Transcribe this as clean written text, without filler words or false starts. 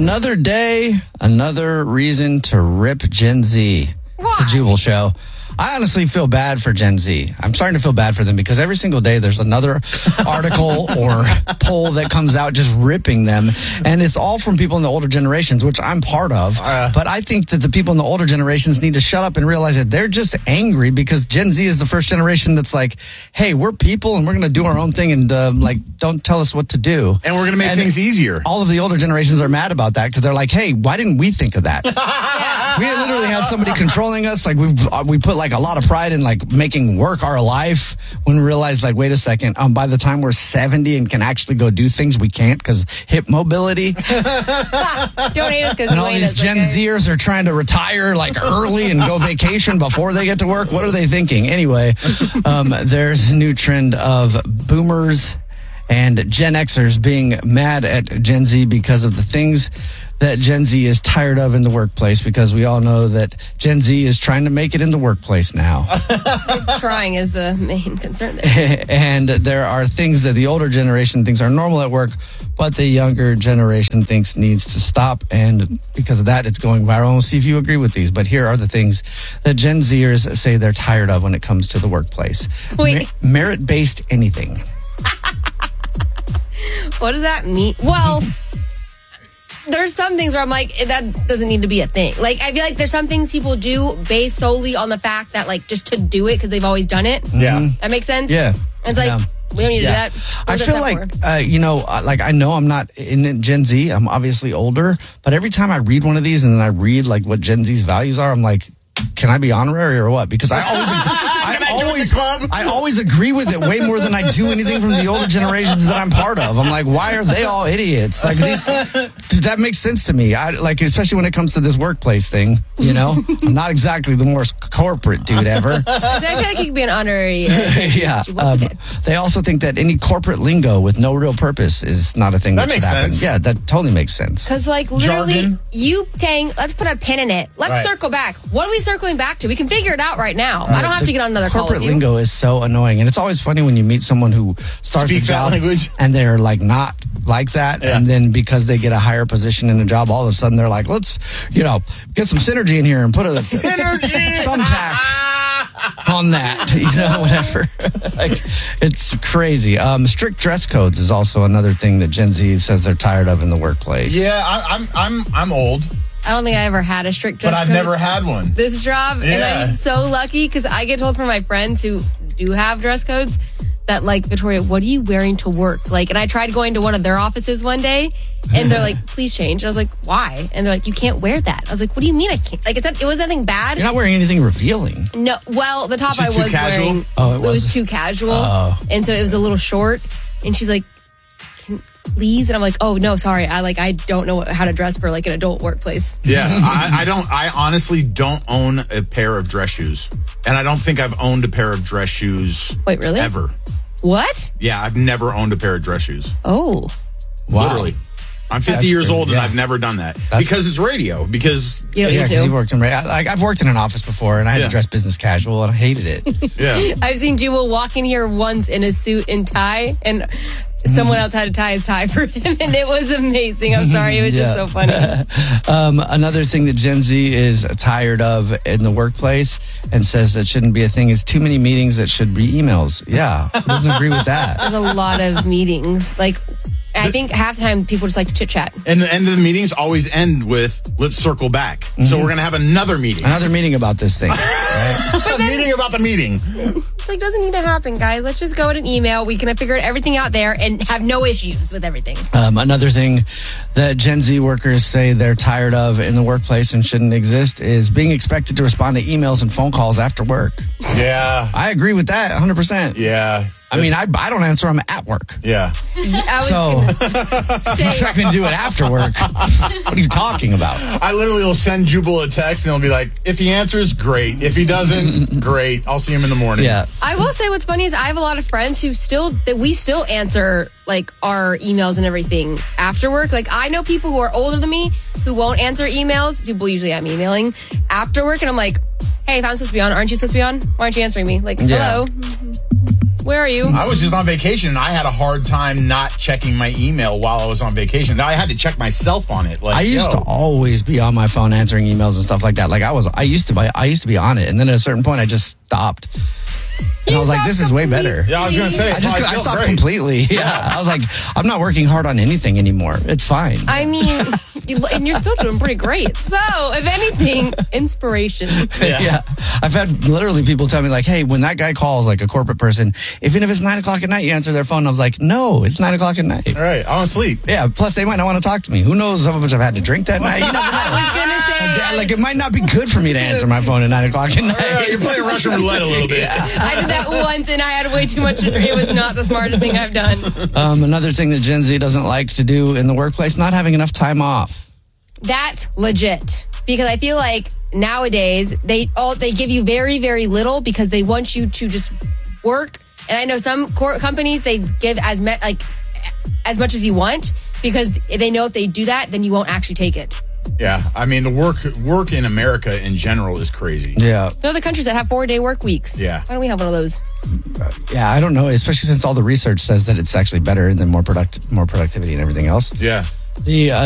Another day, another reason to rip Gen Z. It's the Jubal Show. I honestly feel bad for Gen Z. I'm starting to feel bad for them because every single day there's another article or poll that comes out just ripping them. And it's all from people in the older generations, which I'm part of. But I think that the people in the older generations need to shut up and realize that they're just angry because Gen Z is the first generation that's like, hey, we're people and we're going to do our own thing and don't tell us what to do. And we're going to make things easier. All of the older generations are mad about that because they're like, hey, why didn't we think of that? We literally had somebody controlling us. Like we put like a lot of pride in like making work our life when we realized like, wait a second, by the time we're 70 and can actually go do things, we can't because hip mobility. Don't hate us because and all these Gen Zers are trying to retire like early and go vacation before they get to work. What are they thinking? Anyway, there's a new trend of boomers and Gen Xers being mad at Gen Z because of the things that Gen Z is tired of in the workplace, because we all know that Gen Z is trying to make it in the workplace now. Trying is the main concern there. And there are things that the older generation thinks are normal at work, but the younger generation thinks needs to stop. And because of that, it's going viral. We'll see if you agree with these. But here are the things that Gen Zers say they're tired of when it comes to the workplace. Wait. Merit-based anything. What does that mean? Well, there's some things where I'm like, that doesn't need to be a thing. Like, I feel like there's some things people do based solely on the fact that, like, just to do it because they've always done it. Yeah. That makes sense? Yeah. And it's like, we don't need to do that. I feel like, I know I'm not in Gen Z. I'm obviously older. But every time I read one of these and then I read, like, what Gen Z's values are, I'm like, can I be honorary or what? Because I always agree with it way more than I do anything from the older generations that I'm part of. I'm like, why are they all idiots? Like that makes sense to me. Especially when it comes to this workplace thing. You know, I'm not exactly the most corporate dude ever. I feel like you could be an honorary. Yeah. They also think that any corporate lingo with no real purpose is not a thing that should happen. Sense. Yeah, that totally makes sense. Because, like, literally, Jargon. you saying, let's put a pin in it. Let's circle back. What are we circling back to? We can figure it out right now. I don't have to get on another call with you. Corporate lingo is so annoying. And it's always funny when you meet someone who starts a job and they're like not like that. Yeah. And then because they get a higher position in a job, all of a sudden they're like, let's, get some synergy in here and put a thumbtack on that, whatever. Like, it's crazy. Strict dress codes is also another thing that Gen Z says they're tired of in the workplace. Yeah, I'm old. I don't think I ever had a strict dress code. But I've never had one. This job, and I'm so lucky because I get told from my friends who do have dress codes that, like, Victoria, what are you wearing to work? Like, and I tried going to one of their offices one day, and they're like, please change. And I was like, why? And they're like, you can't wear that. I was like, what do you mean I can't? Like, it was nothing bad. You're not wearing anything revealing. No, well, the top I was wearing, it was too casual, and so it was a little short. And she's like, please? And I'm like, oh, no, sorry. I don't know how to dress for like an adult workplace. Yeah, I honestly don't own a pair of dress shoes. And I don't think I've owned a pair of dress shoes. Wait, really? Ever. What? Yeah, I've never owned a pair of dress shoes. Oh. Wow. Literally. I'm 50 years old and I've never done that. Because it's radio. Because you don't need to. You've worked I've worked in an office before and I had to dress business casual and I hated it. Yeah. I've seen Jubal walk in here once in a suit and tie, and someone else had to tie his tie for him, and it was amazing. I'm sorry. It was just so funny. Another thing that Gen Z is tired of in the workplace and says that shouldn't be a thing is too many meetings that should be emails. Yeah. Who doesn't agree with that? There's a lot of meetings. Like, I think half the time people just like to chit chat. And the end of the meetings always end with, let's circle back. Mm-hmm. So we're going to have another meeting. Another meeting about this thing. Right? A meeting about the meeting. It's like, doesn't need to happen, guys. Let's just go in an email. We can figure everything out there and have no issues with everything. Another thing that Gen Z workers say they're tired of in the workplace and shouldn't exist is being expected to respond to emails and phone calls after work. Yeah. I agree with that 100%. Yeah. I mean, I don't answer them at work. Yeah. So, you expect me to do it after work? What are you talking about? I literally will send Jubal a text and he'll be like, if he answers, great. If he doesn't, great. I'll see him in the morning. Yeah. I will say what's funny is I have a lot of friends who we still answer like our emails and everything after work. Like, I know people who are older than me who won't answer emails. People usually I'm emailing after work, and I'm like, hey, if I'm supposed to be on, aren't you supposed to be on? Why aren't you answering me? Like, hello. Where are you? I was just on vacation, and I had a hard time not checking my email while I was on vacation. Now I had to check myself on it. Like, I used to always be on my phone answering emails and stuff like that. Like I used to be on it, and then at a certain point, I just stopped. And I was like, this is way better. Yeah, I was going to say, I stopped completely. Yeah. I was like, I'm not working hard on anything anymore. It's fine. I mean, and you're still doing pretty great. So, if anything, inspiration. Yeah. I've had literally people tell me, like, hey, when that guy calls, like a corporate person, even if it's 9 o'clock at night, you answer their phone. I was like, no, it's 9 o'clock at night. All right, I want to sleep. Yeah, plus they might not want to talk to me. Who knows how much I've had to drink that night? You never know. I was going to say. Like, it might not be good for me to answer my phone at 9 o'clock at night. Yeah, you're playing Russian roulette a little bit. I did that once and I had way too much to drink. It was not the smartest thing I've done. Another thing that Gen Z doesn't like to do in the workplace, not having enough time off. That's legit. Because I feel like nowadays they give you very, very little because they want you to just work. And I know some companies, they give as much as you want because they know if they do that, then you won't actually take it. Yeah, I mean, the work in America in general is crazy. Yeah. There are other countries that have 4-day work weeks. Yeah. Why don't we have one of those? Yeah, I don't know, especially since all the research says that it's actually better and then more productivity and everything else. Yeah. The